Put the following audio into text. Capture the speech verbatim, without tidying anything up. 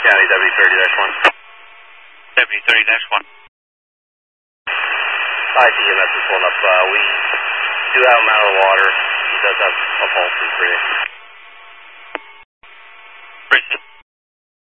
County W thirty dash one. W thirty dash one. I C M S is pulling up. Uh, we do have him out of the water. He does have a pulse in three.